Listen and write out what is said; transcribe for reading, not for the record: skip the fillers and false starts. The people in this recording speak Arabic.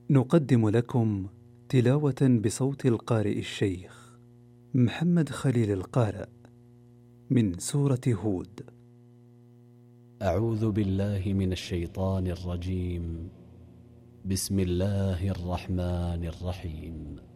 نقدم لكم تلاوة بصوت القارئ الشيخ محمد خليل القارئ من سورة هود. أعوذ بالله من الشيطان الرجيم. بسم الله الرحمن الرحيم.